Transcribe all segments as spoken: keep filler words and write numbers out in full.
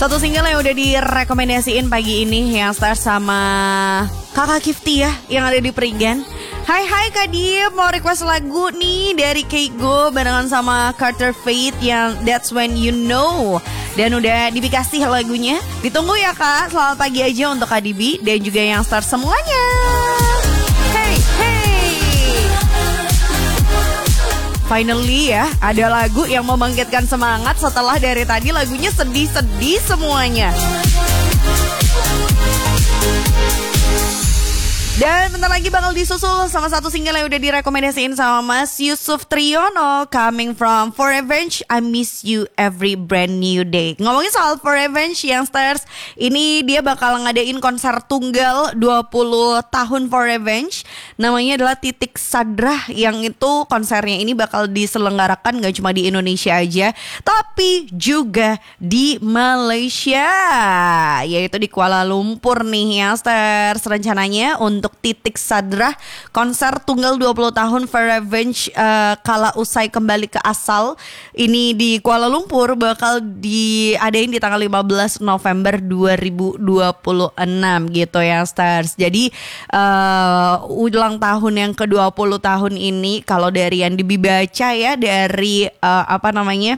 Satu single yang udah direkomendasiin pagi ini yang start sama Kakak Kifty ya, yang ada di Perigen. Hai hai Kak Dip, mau request lagu nih dari Keigo barengan sama Carter Faith yang That's When You Know. Dan udah dikasih lagunya. Ditunggu ya Kak, selamat pagi aja untuk Kak Dibi dan juga yang start semuanya. Hey hey. Finally ya, ada lagu yang membangkitkan semangat setelah dari tadi lagunya sedih-sedih semuanya. Dan bentar lagi bakal disusul sama satu single yang udah direkomendasiin sama Mas Yusuf Triono, Coming From For Revenge, I Miss You Every Brand New Day. Ngomongin soal For Revenge Youngsters, ini dia bakal ngadain konser tunggal dua puluh tahun For Revenge. Namanya adalah Titik Sadrah, yang itu konsernya ini bakal diselenggarakan gak cuma di Indonesia aja, tapi juga di Malaysia, yaitu di Kuala Lumpur nih Youngsters. Rencananya untuk Titik Sadrah, konser tunggal dua puluh tahun For Revenge uh, kala usai kembali ke asal ini di Kuala Lumpur bakal diadain di tanggal lima belas November dua ribu dua puluh enam gitu ya Stars. Jadi uh, ulang tahun yang ke dua puluh tahun ini kalau dari yang dibaca ya dari uh, apa namanya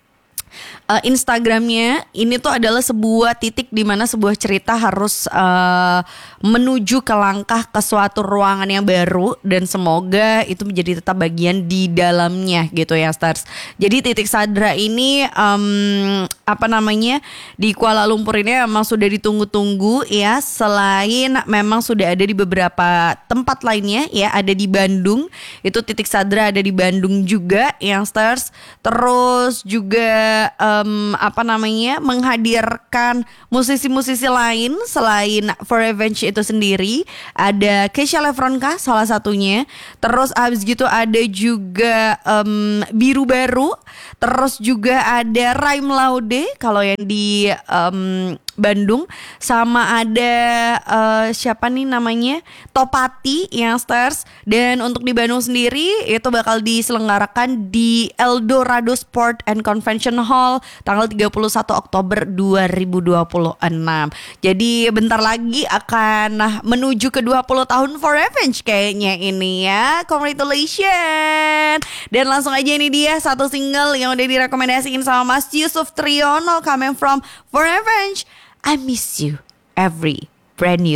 Uh, Instagramnya ini tuh adalah sebuah titik di mana sebuah cerita harus uh, menuju ke langkah ke suatu ruangan yang baru dan semoga itu menjadi tetap bagian di dalamnya gitu ya Stars. Jadi Titik Sadrah ini um, apa namanya di Kuala Lumpur ini memang sudah ditunggu-tunggu ya. Selain memang sudah ada di beberapa tempat lainnya ya, ada di Bandung itu Titik Sadrah ada di Bandung juga yang Stars. Terus juga Um, apa namanya menghadirkan musisi-musisi lain selain For Revenge itu sendiri. Ada Kesha Lefronka salah satunya. Terus abis gitu ada juga um, Biru Baru. Terus juga ada Raim Laude kalau yang di um, Bandung. Sama ada uh, siapa nih namanya Topati yang Stars. Dan untuk di Bandung sendiri itu bakal diselenggarakan di Eldorado Sport and Convention Hall tanggal tiga puluh satu Oktober dua ribu dua puluh enam. Jadi bentar lagi akan menuju ke dua puluh tahun For Revenge kayaknya ini ya. Congratulations. Dan langsung aja ini dia satu single yang udah direkomendasiin sama Mas Yusuf Triono, Coming From For Revenge, I Miss You Every Brand New